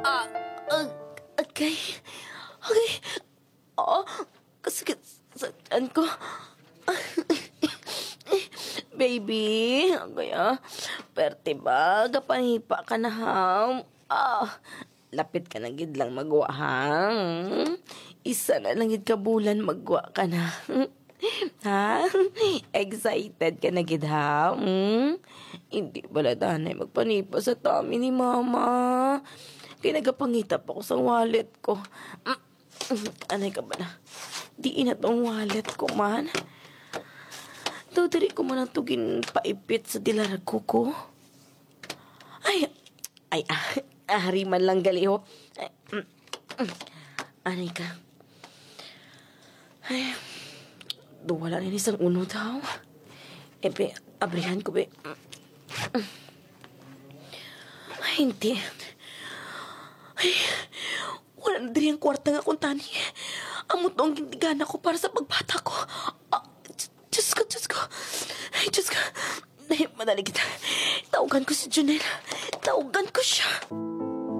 Ah, ah, okay. Okay. Oh, kasakit sa tiyan ko. Baby, kaya, perte ba? Gapanipa ka na, ham? Lapit ka na gid lang magwa, hang. Isa na lang gid ka bulan magwa ka na. Ha? Excited ka na gid, ha? Hindi pala danay magpanipa sa tummy ni mama. Kaya nagapangitap ako sa wallet ko. Anay ka ba na? Di na tong wallet ko, man. Dodari ko man ang tugin paipit sa dilarag ko. Hariman lang galiho. Anay ka. Duwala rin isang uno daw. Abrihan ko, be. Hindi. Wala na din ang kwarta nga kung tani. Amo to ang gintigan ako para sa pagbata ko. Diyos ko. Diyos ko. Madali kita. Taugan ko si Junel. Taugan ko siya.